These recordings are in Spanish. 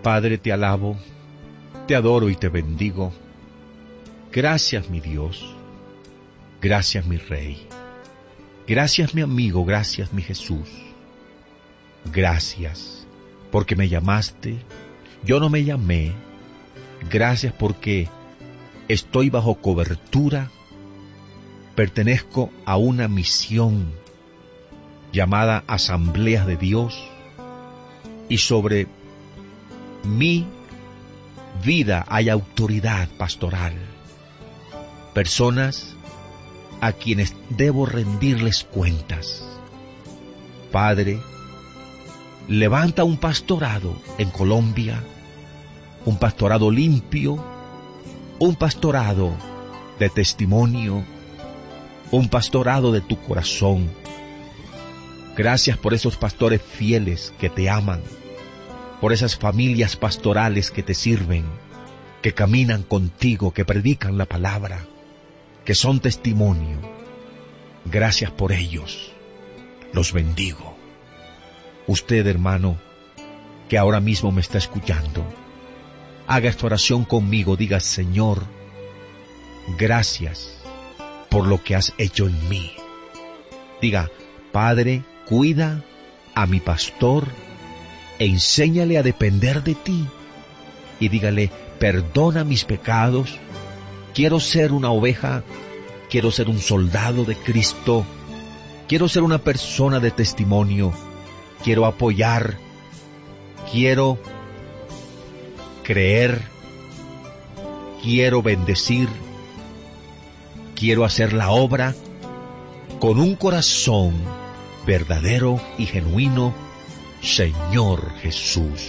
Padre, te alabo, te adoro y te bendigo. Gracias, mi Dios. Gracias, mi Rey. Gracias, mi amigo. Gracias, mi Jesús. Gracias, porque me llamaste. Yo no me llamé. Gracias porque estoy bajo cobertura. Pertenezco a una misión llamada Asamblea de Dios. Y sobre mi vida hay autoridad pastoral. Personas a quienes debo rendirles cuentas. Padre, levanta un pastorado en Colombia, un pastorado limpio, un pastorado de testimonio, un pastorado de tu corazón. Gracias por esos pastores fieles que te aman, por esas familias pastorales que te sirven, que caminan contigo, que predican la palabra, que son testimonio. Gracias por ellos. Los bendigo. Usted, hermano, que ahora mismo me está escuchando, haga esta oración conmigo. Diga: Señor, gracias por lo que has hecho en mí. Diga: Padre, cuida a mi pastor, enséñale a depender de ti. Y dígale: perdona mis pecados, quiero ser una oveja, quiero ser un soldado de Cristo, quiero ser una persona de testimonio, quiero apoyar, quiero creer, quiero bendecir, quiero hacer la obra con un corazón verdadero y genuino, Señor Jesús.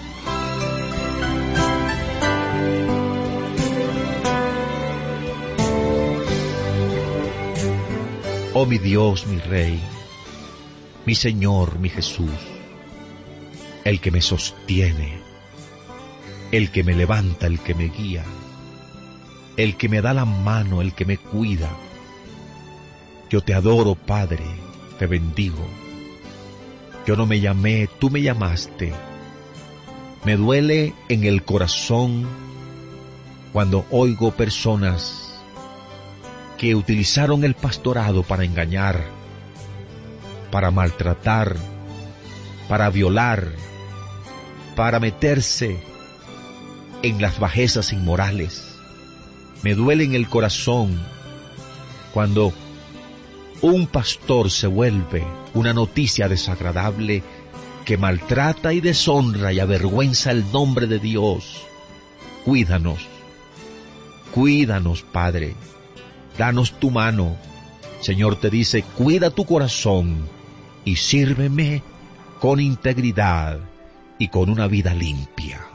Oh mi Dios, mi Rey, mi Señor, mi Jesús, el que me sostiene, el que me levanta, el que me guía, el que me da la mano, el que me cuida. Yo te adoro, Padre, te bendigo. Yo no me llamé, tú me llamaste. Me duele en el corazón cuando oigo personas que utilizaron el pastorado para engañar, para maltratar, para violar, para meterse en las bajezas inmorales. Me duele en el corazón cuando un pastor se vuelve una noticia desagradable que maltrata y deshonra y avergüenza el nombre de Dios. Cuídanos, cuídanos, Padre. Danos tu mano. Señor te dice: cuida tu corazón y sírveme con integridad y con una vida limpia.